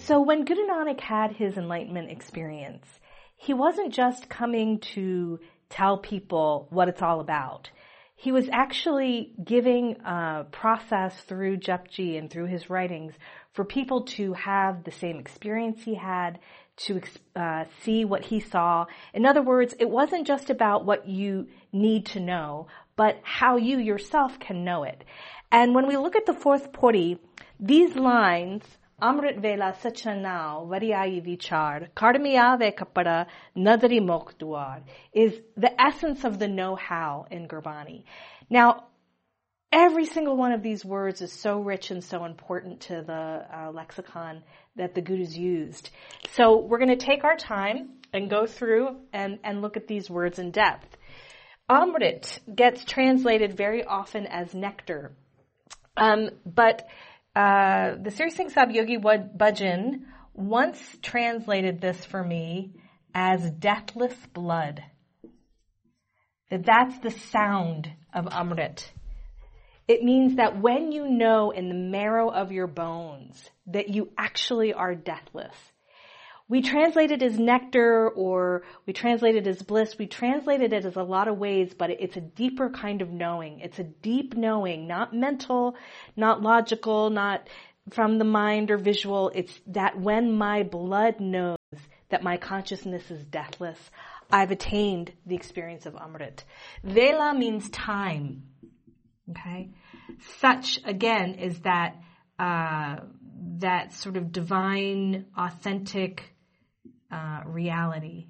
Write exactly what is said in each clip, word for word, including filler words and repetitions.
So when Guru Nanak had his enlightenment experience, he wasn't just coming to tell people what it's all about. He was actually giving a process through Japji and through his writings for people to have the same experience he had, to uh, see what he saw. In other words, it wasn't just about what you need to know, but how you yourself can know it. And when we look at the fourth puri, these lines, Amrit Vela Sachanao Variayi Vichar Kardamiyave Kapara Nadari Mokh Duar, is the essence of the know-how in Gurbani. Now, every single one of these words is so rich and so important to the uh, lexicon that the Gurus used. So we're going to take our time and go through and, and look at these words in depth. Amrit gets translated very often as nectar. Um, but uh, the Sri Singh Sahib Yogi Bhajan once translated this for me as deathless blood. That that's the sound of Amrit. It means that when you know in the marrow of your bones that you actually are deathless. We translate it as nectar, or we translate it as bliss. We translated it as a lot of ways, but it's a deeper kind of knowing. It's a deep knowing, not mental, not logical, not from the mind or visual. It's that when my blood knows that my consciousness is deathless, I've attained the experience of Amrit. Vela means time. Okay? Such, again, is that, uh, that sort of divine, authentic, uh, reality.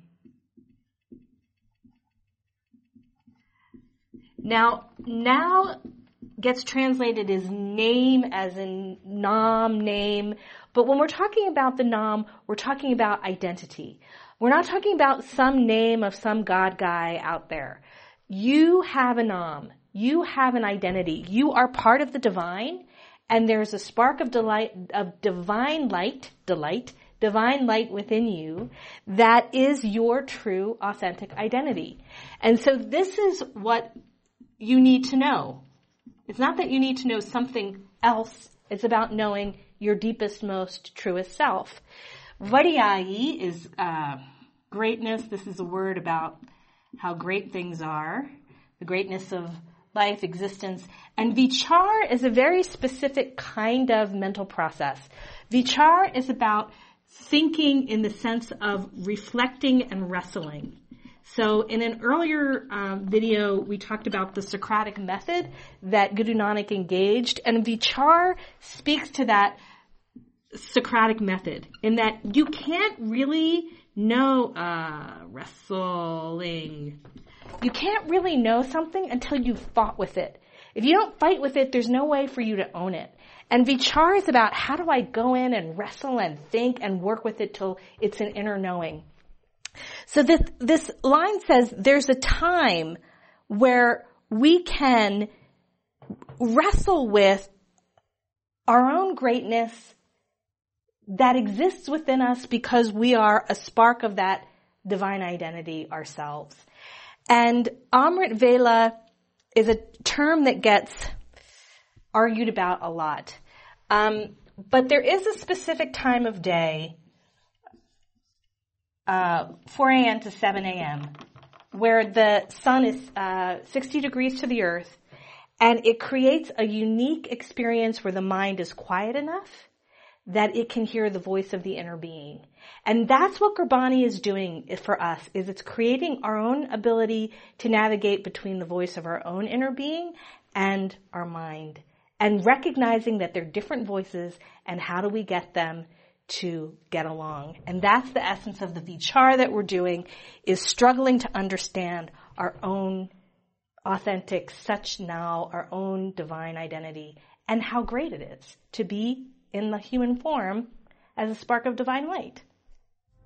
Now, now gets translated as name, as in nam, name. But when we're talking about the nam, we're talking about identity. We're not talking about some name of some God guy out there. You have a nam. You have an identity. You are part of the divine, and there's a spark of delight, of divine light, delight, divine light within you that is your true, authentic identity. And so this is what you need to know. It's not that you need to know something else. It's about knowing your deepest, most truest self. Variayi is uh, greatness. This is a word about how great things are, the greatness of life, existence. And vichar is a very specific kind of mental process. Vichar is about thinking in the sense of reflecting and wrestling. So in an earlier um, video, we talked about the Socratic method that Guru Nanak engaged, and vichar speaks to that Socratic method in that you can't really know, uh, wrestling. You can't really know something until you've fought with it. If you don't fight with it, there's no way for you to own it. And vichar is about how do I go in and wrestle and think and work with it till it's an inner knowing. So this, this line says there's a time where we can wrestle with our own greatness that exists within us because we are a spark of that divine identity ourselves. And Amrit Vela is a term that gets argued about a lot. Um, but there is a specific time of day, uh, four a.m. to seven a.m., where the sun is uh, sixty degrees to the earth, and it creates a unique experience where the mind is quiet enough that it can hear the voice of the inner being. And that's what Gurbani is doing for us, is it's creating our own ability to navigate between the voice of our own inner being and our mind, and recognizing that they're different voices and how do we get them to get along. And that's the essence of the vichar that we're doing, is struggling to understand our own authentic such now, our own divine identity, and how great it is to be in the human form as a spark of divine light.